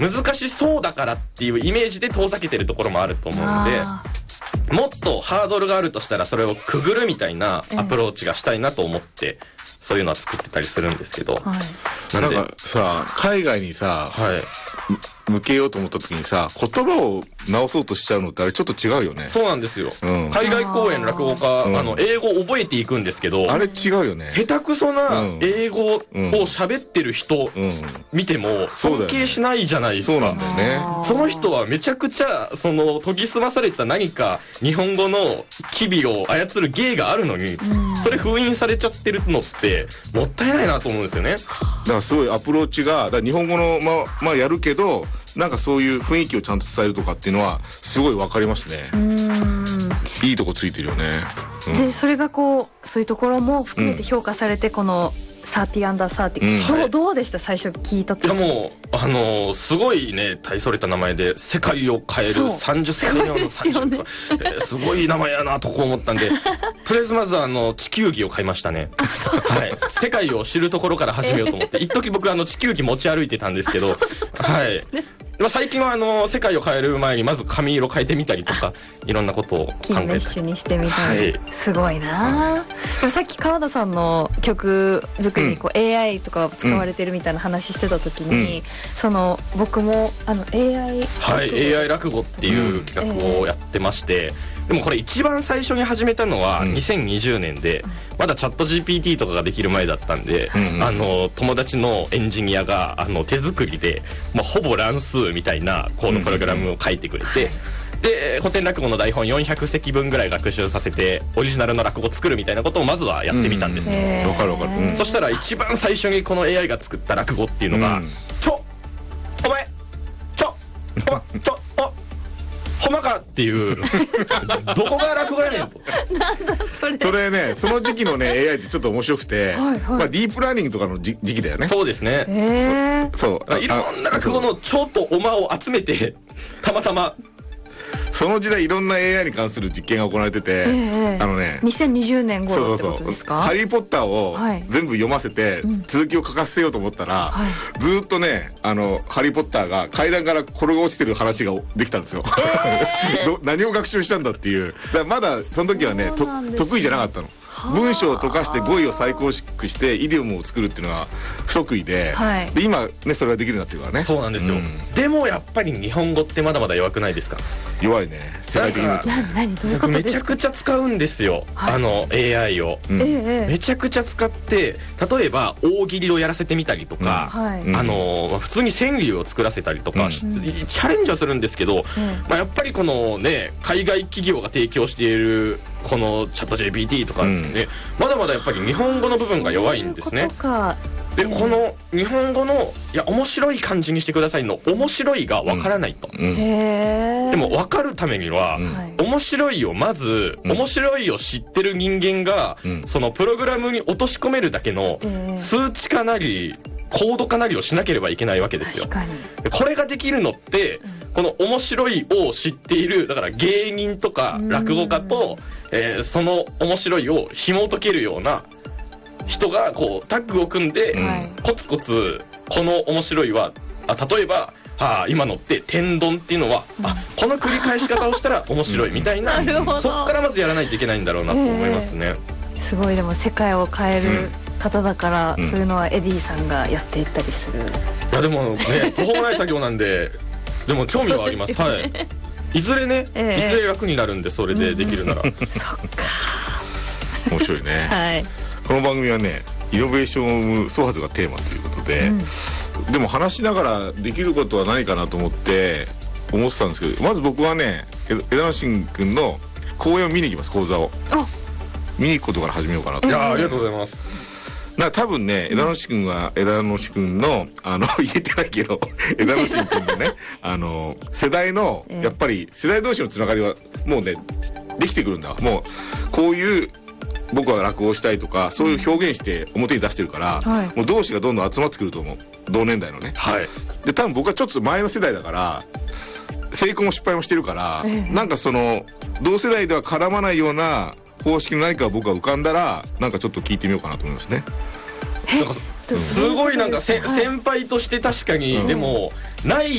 難しそうだからっていうイメージで遠ざけてるところもあると思うんで、もっとハードルがあるとしたらそれをくぐるみたいなアプローチがしたいなと思って、そういうのは作ってたりするんですけど、 なんかさ、海外にさ、向けようと思った時にさ、言葉を直そうとしちゃうのってあれちょっと違うよね。 そうなんですよ。海外公演落語家、英語を覚えていくんですけど、 あれ違うよね。 下手くそな英語を喋ってる人見ても尊敬しないじゃないですか。 そうなんだよね。 その人はめちゃくちゃその研ぎ澄まされた何か日本語の機微を操る芸があるのに、それ封印されちゃってるのってもったいないなと思うんですよね。 だからすごいアプローチが、だから日本語のまあやるけど、なんかそういう雰囲気をちゃんと伝えるとかっていうのはすごい分かりますね。いいとこついてるよね。 でそれがこうそういうところも含めて評価されて、この30 under 30、どうでした、最初聞いた時。 いやもうすごいね、大それた名前で世界を変える30歳の30とか、すごい名前やなとこう思ったんでとりあえずまず地球儀を買いましたね。はい、世界を知るところから始めようと思って、一時僕地球儀持ち歩いてたんですけど、はい。最近は世界を変える前にまず髪色変えてみたりとか、いろんなことを考えて、 キーメッシュにしてみたり、すごいな。でもさっき川田さんの曲作りにAI とか使われてるみたいな話してた時に、僕もAI 落語っていう企画をやってまして、でもこれ一番最初に始めたのは2020年で、まだチャット GPT とかができる前だったんで、友達のエンジニアが手作りで、ほぼ乱数みたいなコードプログラムを書いてくれて、で古典落語の台本400席分ぐらい学習させてオリジナルの落語を作るみたいなことをまずはやってみたんですよ。 わかるわかる。 そしたら一番最初にこの AI が作った落語っていうのが、お前ほんまかっていうどこが落語やねんと。 なんだそれ。 それね、その時期のね AI ってちょっと面白くて、ディープラーニングとかの時期だよね。 そうですね。 そういろんな落語のちょっとお間を集めて、たまたまその時代いろんな AI に関する実験が行われてて、 2020年頃ってことですか。 ハリーポッターを全部読ませて続きを書かせようと思ったら、ずっとねハリーポッターが階段から転が落ちてる話ができたんですよ。何を学習したんだっていう。だからまだその時はね得意じゃなかったの。文章を溶かして語彙を再構築してイディオムを作るっていうのが不得意で、で今ねそれができるようになってるからね。 そうなんですよ。でもやっぱり日本語ってまだまだ弱くないですか。 弱いね。世界的に何どういうことですか。 めちゃくちゃ使うんですよ、AI を。めちゃくちゃ使って、例えば大喜利をやらせてみたりとか、普通に川柳を作らせたりとか、チャレンジはするんですけど、やっぱりこのね海外企業が提供しているこのチャット GPT とかね、まだまだやっぱり日本語の部分が弱いんですね。でこの日本語の面白い感じにしてくださいの面白いがわからないと。でも分かるためには、面白いをまず、面白いを知ってる人間が、そのプログラムに落とし込めるだけの数値化なりコード化なりをしなければいけないわけですよ。これができるのって、この面白いを知っているだから芸人とか落語家と、その面白いを紐解けるような人がこうタッグを組んで、コツコツこの面白いは例えば今のって天丼っていうのは、この繰り返し方をしたら面白いみたいな、そっからまずやらないといけないんだろうなと思いますね。 すごい。でも世界を変える方だから、そういうのはエディさんがやっていったりする。いやでもね途方もない作業なんででも興味はあります。いずれね、いずれ楽になるんで、それでできるなら。そっか。 面白いね。この番組はね、イノベーションを生む創発がテーマということで、でも話しながらできることは何かなと思ってたんですけど、まず僕はね、枝野真君の講演を見に行きます。講座を見に行くことから始めようかなと。 いやありがとうございます。 多分ね、枝野君は枝野君の言えてないけど枝野君のね世代のやっぱり世代同士のつながりはもうねできてくるんだ。もうこういう僕は落語をしたいとかそういう表現して表に出してるから、もう同士がどんどん集まってくると思う。同年代のね。で多分僕はちょっと前の世代だから成功も失敗もしてるから、なんかその同世代では絡まないような方式の何か僕が浮かんだらなんかちょっと聞いてみようかなと思いますね。 なんかすごいなんか先輩として確かに、でもない